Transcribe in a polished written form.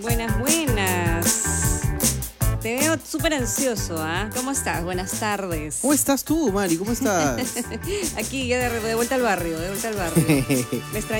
Buenas, buenas. Te veo súper ansioso, ¿ah? ¿Cómo estás? Buenas tardes. ¿Cómo estás tú, Mari? ¿Cómo estás? Aquí ya de vuelta al barrio, de vuelta al barrio. Me